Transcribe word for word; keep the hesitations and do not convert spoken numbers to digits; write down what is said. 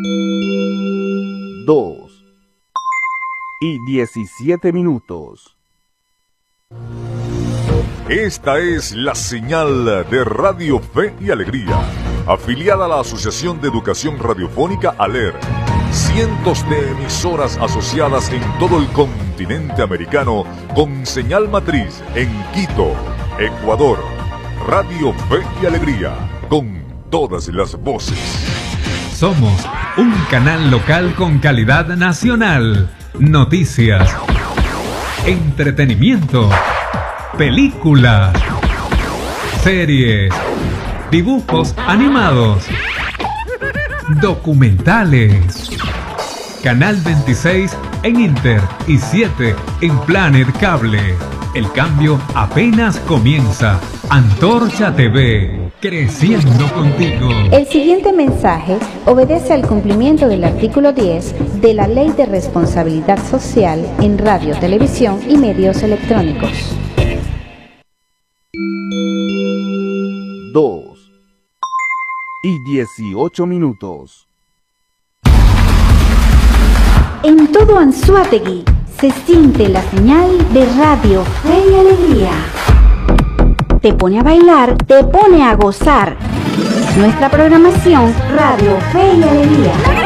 dos y diecisiete minutos. Esta es la señal de Radio Fe y Alegría, afiliada a la Asociación de Educación Radiofónica ALER. Cientos de emisoras asociadas en todo el continente americano con señal matriz en Quito, Ecuador. Radio Fe y Alegría, con todas las voces. Somos un canal local con calidad nacional. Noticias, entretenimiento, películas, series, dibujos animados, documentales. Canal veintiséis en Inter y siete en Planet Cable. El cambio apenas comienza. Antorcha T V, creciendo contigo. El siguiente mensaje obedece al cumplimiento del artículo diez de la Ley de Responsabilidad Social en Radio, Televisión y Medios Electrónicos. dos y dieciocho minutos. En todo Anzoátegui se siente la señal de Radio Fe y Alegría. Te pone a bailar, te pone a gozar. Nuestra programación Radio Fe y Alegría.